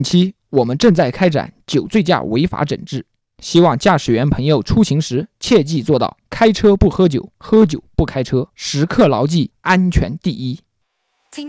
近期我们正在开展酒醉驾违法整治，希望驾驶员朋友出行时切记做到开车不喝酒，喝酒不开车，时刻牢记安全第一。